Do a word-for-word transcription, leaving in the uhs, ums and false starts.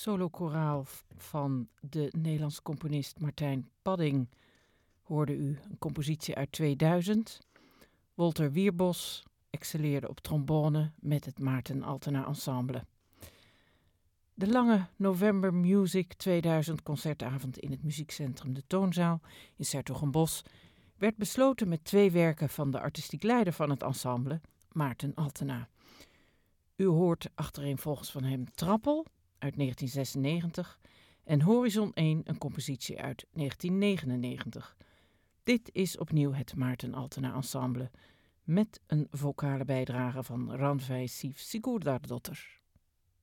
solokoraal van de Nederlandse componist Martijn Padding hoorde u een compositie uit tweeduizend. Wolter Wierbos excelleerde op trombone met het Maarten Altena Ensemble. De lange November Music tweeduizend concertavond in het muziekcentrum De Toonzaal in 's-Hertogenbosch werd besloten met twee werken van de artistiek leider van het ensemble, Maarten Altena. U hoort achtereenvolgens van hem Trappel uit negentien zesennegentig en Horizon één, een compositie uit negentien negenennegentig. Dit is opnieuw het Maarten Altena Ensemble met een vocale bijdrage van Rannveig Siv Sigurðardóttir.